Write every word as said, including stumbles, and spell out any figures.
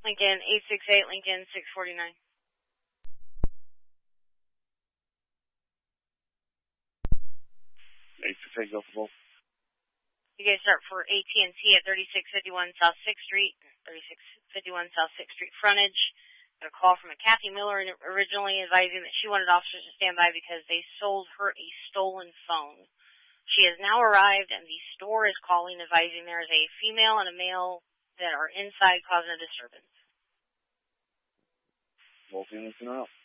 Lincoln, eight six eight, Lincoln, six forty-nine. eight six eight, go for both. You guys start for A T and T at thirty-six fifty-one South sixth Street, thirty-six fifty-one South sixth Street frontage. Got a call from a Kathy Miller originally advising that she wanted officers to stand by because they sold her a stolen phone. She has now arrived, and the store is calling, advising there is a female and a male that are inside causing a disturbance. Both units in a row.